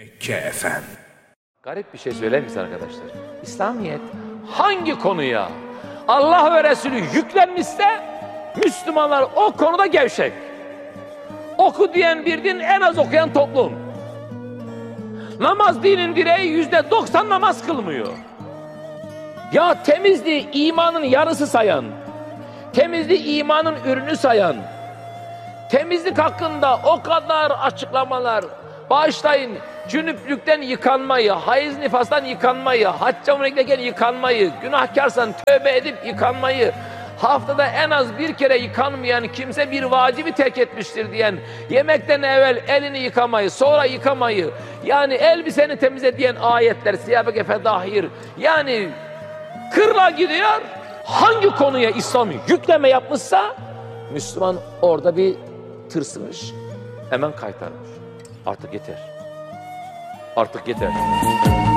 Mekke efendim. Garip bir şey söyleyeyim mi arkadaşlar? İslamiyet hangi konuya Allah ve Resulü yüklenmişse Müslümanlar o konuda gevşek. Oku diyen bir din, en az okuyan toplum. Namaz dinin direği, %90 namaz kılmıyor. Ya temizliği imanın yarısı sayan, temizliği imanın ürünü sayan, temizlik hakkında o kadar açıklamalar, bağışlayın, cünüplükten yıkanmayı, hayız nifastan yıkanmayı, hacca umreye giderken yıkanmayı, günahkarsan tövbe edip yıkanmayı, haftada en az bir kere yıkanmayan kimse bir vacibi terk etmiştir diyen, yemekten evvel elini yıkamayı, sonra yıkamayı, yani elbiseni temizle diyen ayetler, siyabeke fedahir, yani kırla gidiyor. Hangi konuya İslam yükleme yapmışsa Müslüman orada bir tırsmış, hemen kaytarmış. Artık yeter. Artık yeter.